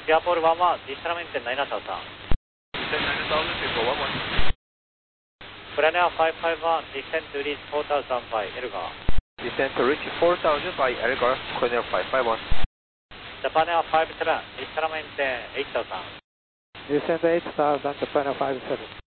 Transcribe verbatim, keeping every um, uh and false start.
Singapore one one, distribution nine thousand. nine thousand, Singapore one one. Planet five five one, descend to reach four thousand by Elgar. Descend to reach four thousand by Elgar, Cornell five five one. Japan Air five seven, distribution eight thousand. Descend eight thousand, Japan five seven.